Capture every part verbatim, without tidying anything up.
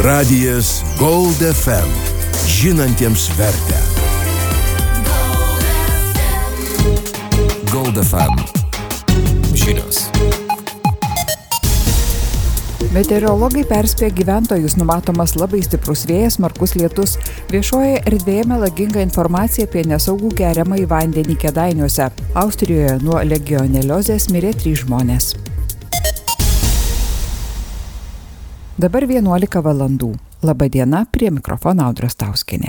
Radijas Gold F M. Žinantiems vertę. Gold F M. Žinios. Meteorologai perspėja gyventojus, numatomas labai stiprus vėjas, smarkus lietus. Viešoje erdvėje melaginga informacija apie nesaugų geriamąjį vandenį Kėdainiuose. Austrijoje nuo legioneliozės mirė trys žmonės. Dabar vienuolika valandų. Labą dieną, prie mikrofono Audra Stauskienė.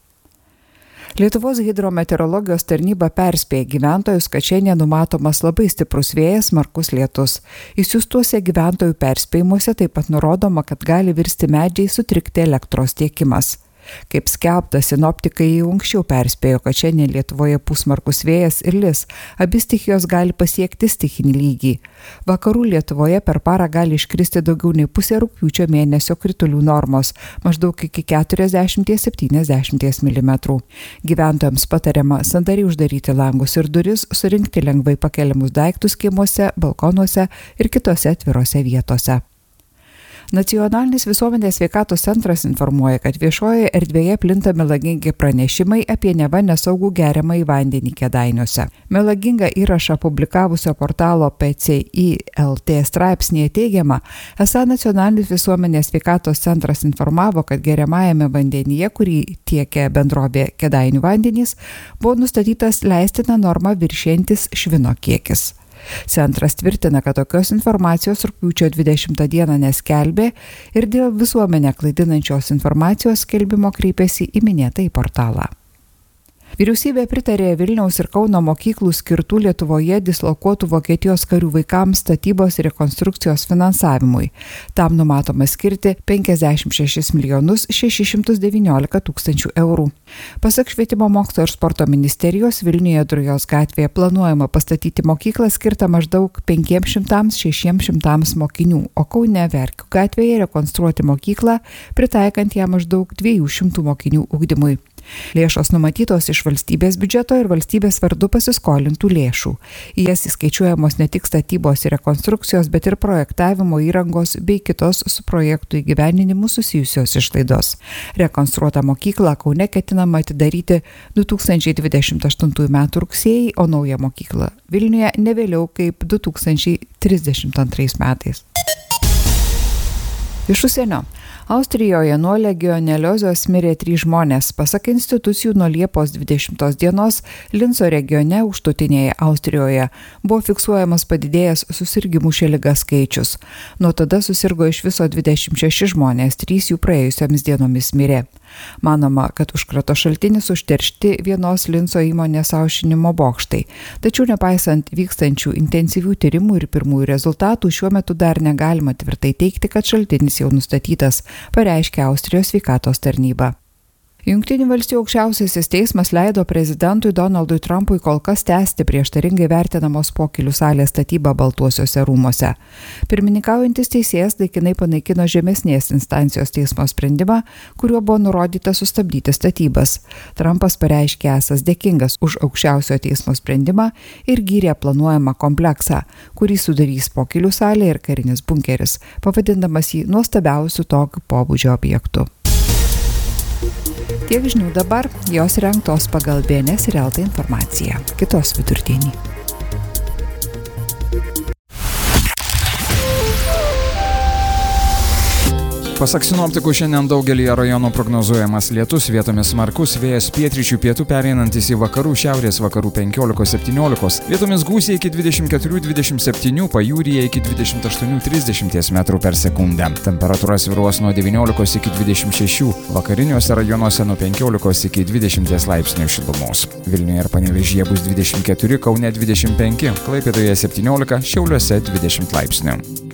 Lietuvos hidrometeorologijos tarnyba perspėja gyventojus, kad šiandien numatomas labai stiprus vėjas, smarkus lietus. Išsiųstuose gyventojų perspėjimuose taip pat nurodoma, kad gali virsti medžiai, sutrikti elektros tiekimas. Kaip skelbta, sinoptikai jau anksčiau perspėjo, kad šiandien Lietuvoje pūs smarkus vėjas ir lis. Abi stichijos gali pasiekti stichinį lygį. Vakarų Lietuvoje per parą gali iškristi daugiau nei pusė rugpjūčio mėnesio kritulių normos, maždaug iki keturiasdešimt iki septyniasdešimt milimetrų. Gyventojams patariama sandariai uždaryti langus ir duris, surinkti lengvai pakeliamus daiktus kiemuose, balkonuose ir kitose atvirose vietose. Nacionalinis visuomenės sveikatos centras informuoja, kad viešojoje erdvėje plinta melagingi pranešimai apie neva nesaugų geriamąjį vandenį Kėdainiuose. Melagingą įrašą publikavusio portalo P C I L T straipsnėje teigiama, esą Nacionalinis visuomenės sveikatos centras informavo, kad geriamajame vandenyje, kurį tiekia bendrovė Kėdainių vandenys, buvo nustatytas leistina norma viršijantis švino kiekis. Centras tvirtina, kad tokios informacijos rugpjūčio dvidešimtą dieną neskelbė ir dėl visuomenę klaidinančios informacijos skelbimo kreipėsi į minėtąjį portalą. Vyriausybė pritarė Vilniaus ir Kauno mokyklų skirtų Lietuvoje dislokuotų Vokietijos karių vaikams statybos ir rekonstrukcijos finansavimui. Tam numatoma skirti penkiasdešimt šešis milijonus šešis šimtus devyniolika tūkstančių eurų. Pasak Švietimo mokslo ir sporto ministerijos, Vilniuje Drujos gatvėje planuojama pastatyti mokyklą skirtą maždaug penkiems šimtams šešiems šimtams mokinių, o Kaune Verkių gatvėje rekonstruoti mokyklą, pritaikant ją maždaug dviejų šimtų mokinių ugdymui. Lėšos numatytos iš valstybės biudžeto ir valstybės vardu pasiskolintų lėšų. Į jas įskaičiuojamos ne tik statybos ir rekonstrukcijos, bet ir projektavimo įrangos bei kitos su projektų įgyvendinimu susijusios išlaidos. Rekonstruotą mokyklą Kaune ketinama atidaryti du tūkstančiai dvidešimt aštuntųjų metų rugsėjį, o naują mokyklą Vilniuje ne vėliau kaip du tūkstančiai trisdešimt antrais metais. Iš užsienio. Austrijoje nuo legioneliozės mirė trys žmonės. Pasak institucijų, nuo Liepos dvidešimtos dienos Linco regione užtutinėje Austrijoje buvo fiksuojamas padidėjęs susirgimų šia liga skaičius. Nuo tada susirgo iš viso dvidešimt šeši žmonės, trys jų praėjusiomis dienomis mirė. Manoma, kad užkrato šaltinis užteršti vienos Linco įmonės aušinimo bokštai. Tačiau nepaisant vykstančių intensyvių tyrimų ir pirmųjų rezultatų, šiuo metu dar negalima tvirtai teigti, kad šaltinis jau nustatytas, pareiškė Austrijos sveikatos tarnyba. Jungtinių valstijų aukščiausiasis teismas leido prezidentui Donaldui Trumpui kol kas tęsti prieštaringai vertinamos pokylių salės statybą Baltuosiuose rūmuose. Pirmininkaujantis teisėjas laikinai panaikino žemesnės instancijos teismo sprendimą, kuriuo buvo nurodyta sustabdyti statybas. Trumpas pareiškė esąs dėkingas už aukščiausiojo teismo sprendimą ir gyrė planuojamą kompleksą, kurį sudarys pokylių salė ir karinis bunkeris, pavadindamas jį nuostabiausiu tokio pobūdžio objektu. Tiek žinių dabar, jos rengtos pagal B N S ir L T informaciją. Kitos vidurdienį. Pasak sinoptikų, šiandien daugelyje rajonų prognozuojamas lietus, vietomis smarkus, vėjas pietryčių pietų pereinantis į vakarų šiaurės vakarų penkiolikos septyniolikos, vietomis gūsiai iki dvidešimt keturių dvidešimt septynių, pajūryje iki dvidešimt aštuonių trisdešimt metrų per sekundę. Temperatūra svyruos nuo devyniolikos iki dvidešimt šešių, vakariniuose rajonuose nuo penkiolikos iki dvidešimt laipsnių šilumos. Vilniuje ir Panevėžyje bus dvidešimt keturi, Kaune dvidešimt penki, Klaipėdoje septyniolika, Šiauliuose dvidešimt laipsnių.